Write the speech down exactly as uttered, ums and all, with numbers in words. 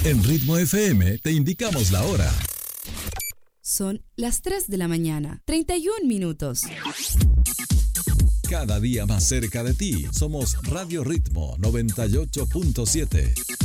En Ritmo F M te indicamos la hora. Son las tres de la mañana, treinta y un minutos. Cada día más cerca de ti, somos Radio Ritmo noventa y ocho punto siete.